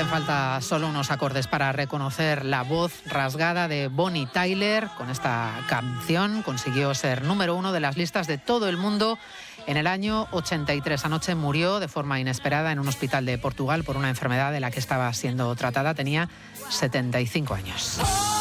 falta solo unos acordes para reconocer la voz rasgada de Bonnie Tyler. Con esta canción consiguió ser número 1 de las listas de todo el mundo en el año 83. Anoche murió de forma inesperada en un hospital de Portugal por una enfermedad de la que estaba siendo tratada. Tenía 75 años.